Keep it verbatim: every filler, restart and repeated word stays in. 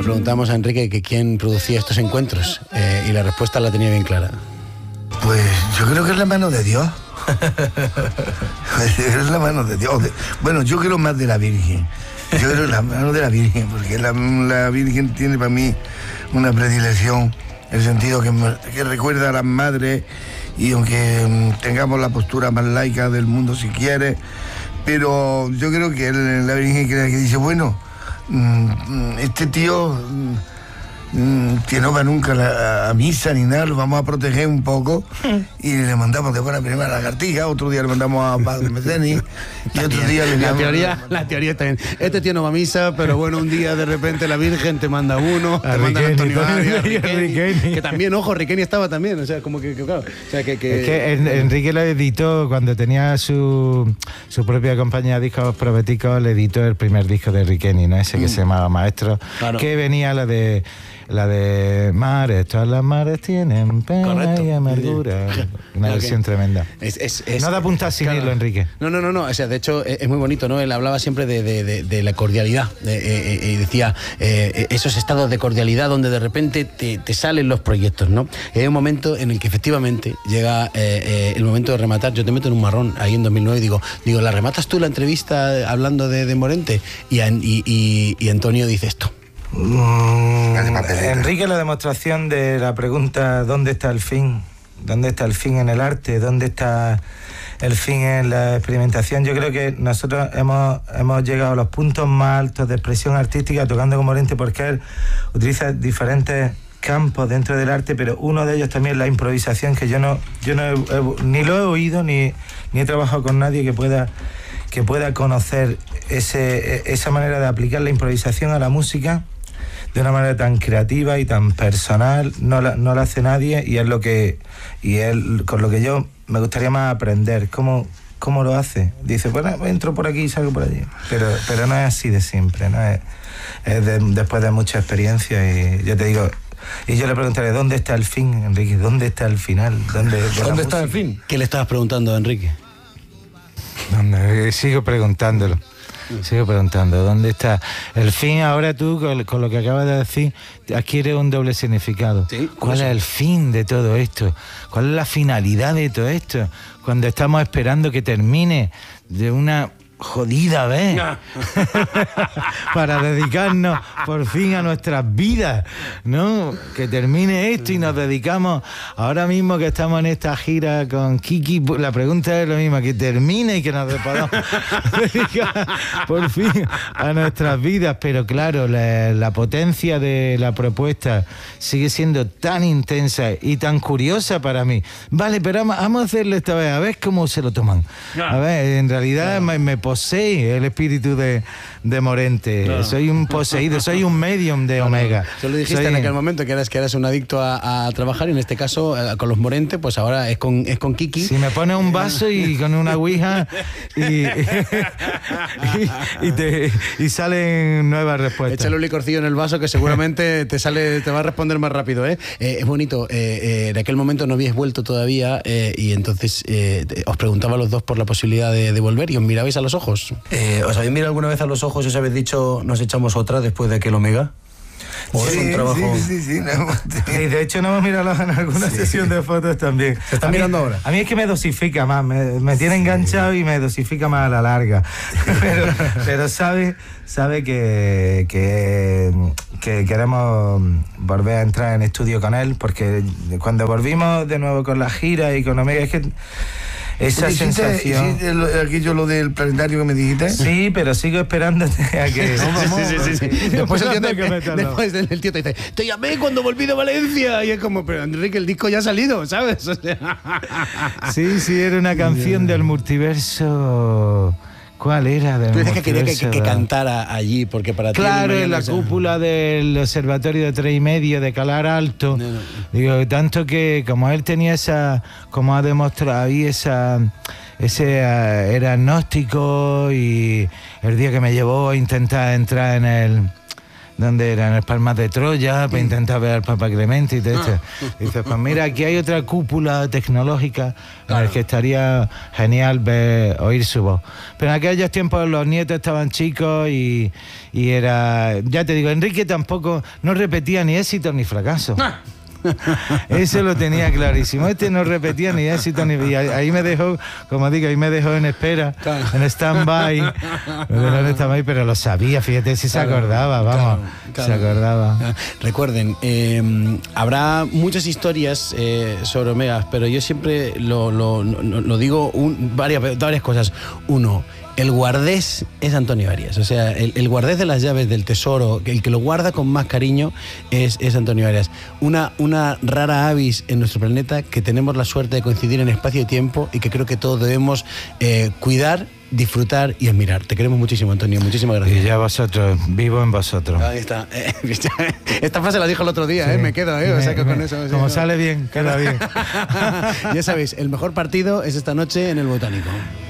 preguntamos a Enrique que quién producía estos encuentros eh, y la respuesta la tenía bien clara. Pues yo creo que es la mano de Dios. Es la mano de Dios. Bueno, yo creo más de la Virgen. Yo creo la mano de la Virgen, porque la, la Virgen tiene para mí una predilección, el sentido que, que recuerda a las madres, y aunque um, tengamos la postura más laica del mundo si quiere, pero yo creo que el, la Virgen que, que dice, bueno, um, este tío... Um, que no va nunca a, la, a misa ni nada, lo vamos a proteger un poco y le mandamos de buena primera la cartilla, otro día le mandamos a Padre Meceni y otro día le la damos... teoría, la teoría está bien. Este tío no va a misa, pero bueno, un día de repente la Virgen te manda uno, te manda a Antonio Arias, que también, ojo, Riqueni estaba también, o sea, como que, que claro, o sea, que... que... Es que en, Enrique lo editó cuando tenía su, su propia compañía de discos proféticos, le editó el primer disco de Riqueni, ¿no? Ese que mm. se llamaba Maestro, claro. Que venía la de... La de mares, todas las mares tienen pena. Correcto. Y amargura. Una okay. versión tremenda. Es, es, es, no da punta sin claro. hilo, Enrique. No, no, no, no. O sea, de hecho, es, es muy bonito, ¿no? Él hablaba siempre de, de, de, de la cordialidad. De, eh, eh, y decía, eh, esos estados de cordialidad donde de repente te, te salen los proyectos, ¿no? Y hay un momento en el que efectivamente llega eh, eh, el momento de rematar. Yo te meto en un marrón ahí en dos mil nueve y digo, digo, ¿la rematas tú la entrevista hablando de, de Morente? Y, y, y, y Antonio dice esto. Mm, Enrique, la demostración de la pregunta ¿dónde está el fin? ¿Dónde está el fin en el arte? ¿Dónde está el fin en la experimentación? Yo creo que nosotros hemos, hemos llegado a los puntos más altos de expresión artística tocando con Morente, porque él utiliza diferentes campos dentro del arte, pero uno de ellos también es la improvisación, que yo no, yo no he, he, ni lo he oído ni, ni he trabajado con nadie que pueda que pueda conocer ese, esa manera de aplicar la improvisación a la música de una manera tan creativa y tan personal. No la, no la hace nadie, y es lo que y él con lo que yo me gustaría más aprender cómo, cómo lo hace. Dice, bueno, entro por aquí y salgo por allí, pero pero no es así de siempre, no es, es de, después de mucha experiencia. Y yo te digo, y yo le preguntaré, ¿dónde está el fin, Enrique? ¿Dónde está el final? ¿Dónde, ¿Dónde está el fin? ¿Qué le estabas preguntando a Enrique? ¿Dónde? Sigo preguntándolo. Sigo preguntando, ¿dónde está el fin? Ahora tú, con, con lo que acabas de decir, adquiere un doble significado. ¿Sí? ¿Cuál es el fin de todo esto? ¿Cuál es la finalidad de todo esto? Cuando estamos esperando que termine de una jodida vez no. para dedicarnos por fin a nuestras vidas, ¿no? Que termine esto y nos dedicamos ahora mismo que estamos en esta gira con Kiki. La pregunta es lo mismo, que termine y que nos podamos dedicar por fin a nuestras vidas. Pero claro, la, la potencia de la propuesta sigue siendo tan intensa y tan curiosa para mí. Vale, pero vamos, vamos a hacerlo esta vez, a ver cómo se lo toman. A ver, en realidad me, me posee el espíritu de, de Morente. No. Soy un poseído, soy un medium de no, Omega. No. Tú lo dijiste soy... en aquel momento que eras, que eras un adicto a, a trabajar, y en este caso eh, con los Morente, pues ahora es con, es con Kiki. Si me pones un vaso y con una ouija y, y, y, te, y salen nuevas respuestas. Échale un licorcillo en el vaso que seguramente te sale, te va a responder más rápido, ¿eh? eh es bonito. Eh, eh, en aquel momento no habíais vuelto todavía eh, y entonces eh, os preguntaba a los dos por la posibilidad de, de volver, y os mirabais a los ojos. Eh, ¿Os habéis mirado alguna vez a los ojos y os habéis dicho nos echamos otra después de aquel Omega? ¿O sí, es un trabajo? Sí, sí, sí, no, sí. De hecho, no hemos mirado en alguna sí. sesión de fotos también. ¿Se están mirando ahora? A mí es que me dosifica más, me, me tiene sí. enganchado y me dosifica más a la larga. Pero, pero sabe, sabe que, que, que queremos volver a entrar en estudio con él, porque cuando volvimos de nuevo con la gira y con Omega, es que esa sensación. ¿Hiciste aquello lo del planetario que me dijiste? Sí, pero sigo esperándote a que. Sí, sí, sí, sí, sí. Después, el tío te, después el tío te dice, te llamé cuando volví de Valencia. Y es como, pero Enrique, el disco ya ha salido, ¿sabes? O sea... Sí, sí, era una canción del multiverso. ¿Cuál era? Tú dices que quería que, que, que cantara allí, porque para ti... Claro, en la esa... cúpula del observatorio de tres y medio de Calar Alto. No, no. Digo, tanto que como él tenía esa, como ha demostrado ahí, esa, ese uh, era agnóstico, y el día que me llevó a intentar entrar en el donde eran las Palmas de Troya, para intentar ver al Papa Clemente y todo esto. Y dices, pues mira, aquí hay otra cúpula tecnológica en la que estaría genial ver, oír su voz. Pero en aquellos tiempos los nietos estaban chicos y, y era, ya te digo, Enrique tampoco, no repetía ni éxito ni fracaso. Eso lo tenía clarísimo. Este no repetía ni éxito ni... Y ahí me dejó, como digo, ahí me dejó en espera, claro. en stand-by. Me dejó en stand-by, pero lo sabía, fíjate si claro, se acordaba, vamos, claro, claro. se acordaba. Recuerden, eh, habrá muchas historias eh, sobre Omegas, pero yo siempre lo, lo, lo, lo digo un, varias, varias cosas. Uno, el guardés es Antonio Arias, o sea, el, el guardés de las llaves del tesoro, el que lo guarda con más cariño es, es Antonio Arias. Una, una rara avis en nuestro planeta que tenemos la suerte de coincidir en espacio y tiempo y que creo que todos debemos eh, cuidar, disfrutar y admirar. Te queremos muchísimo, Antonio, muchísimas gracias. Y ya vosotros, vivo en vosotros. Ahí está. Esta frase la dijo el otro día, sí. ¿eh? Me quedo, ¿eh? O sea que me, con eso... Como ¿no? sale bien, queda bien. Ya sabéis, el mejor partido es esta noche en el Botánico.